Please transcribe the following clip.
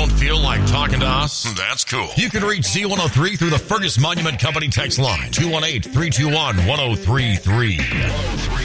Don't feel like talking to us? That's cool. You can reach Z103 through the Fergus Monument Company text line, 218-321-1033.